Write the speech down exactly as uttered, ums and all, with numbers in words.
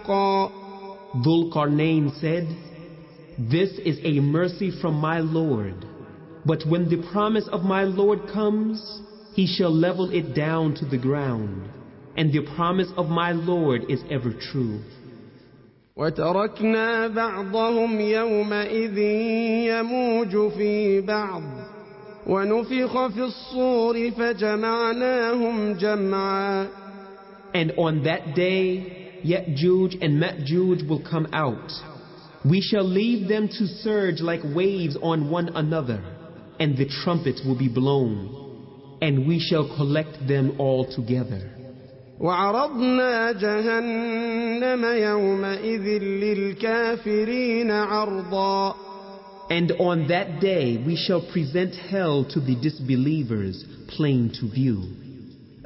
حقا. Dhul Qarnayn said, "This is a mercy from my Lord, but when the promise of my Lord comes, he shall level it down to the ground, and the promise of my Lord is ever true." وتركنا بعضهم يومئذ يموج في بعض ونفخ في الصور فجمعناهم جمعا. And on that day, Ya'juj and Ma'juj will come out. We shall leave them to surge like waves on one another, and the trumpets will be blown, and we shall collect them all together. وعرضنا جهنم يومئذ للكافرين عرضا. And on that day we shall present hell to the disbelievers plain to view.